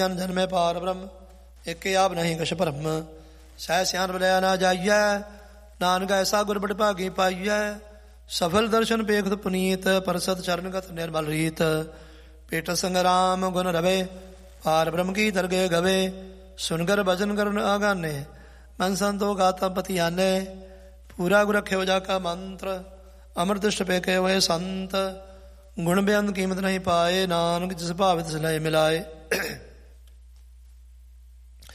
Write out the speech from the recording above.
ਜਨਮੇ ਪਾਰ ਬ੍ਰਹਮ ਏਕੇ ਆਪ ਨਹੀਂ ਕਛ ਭਰਮ। ਸਹਿ ਸਿਆਣ ਬਲਿਆ ਨਾ ਜਾਈਐ ਨਾਨਕ ਐਸਾ ਗੁਰ ਬੜ ਭਾਗੀ ਪਾਈਐ। ਸਫਲ ਦਰਸ਼ਨ ਪੇਖਤ ਪੁਨੀਤ ਪਰਸਤ ਚਰਨਗਤ ਨਿਰਮਲ ਰੀਤ। ਪੇਟ ਸੰਗਰਾਮ ਗੁਣ ਰਵੇ ਪਾਰ ਬ੍ਰਹਮ ਕੀ ਦਰਗੇ ਗਵੇ। ਸੁਨਗਰ ਭਜਨ ਕਰਨ ਆਗਾਨੇ ਮਨ ਸੰਤੋ ਗਾਤਾ ਪਤਿਆਨੇ। ਪੂਰਾ ਗੁਰ ਰਖਿਓ ਜਾ ਕਾ ਮੰਤਰ ਅੰਮ੍ਰਿਤ ਪੇਖੇ ਹੋਏ ਸੰਤ। ਗੁਣ ਬੇਅੰਤ ਕੀਮਤ ਨਹੀਂ ਪਾਏ ਨਾਨਕ ਜਿਸ ਭਾਵੇ ਤਿਸ ਲਏ ਮਿਲਾਏ।